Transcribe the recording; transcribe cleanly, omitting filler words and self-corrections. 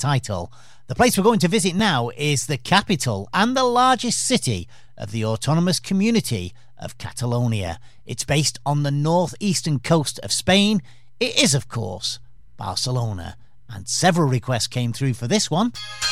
title. The place we're going to visit now is the capital and the largest city of the autonomous community of Catalonia. It's based on the northeastern coast of Spain. It is, of course, Barcelona. And several requests came through for this one.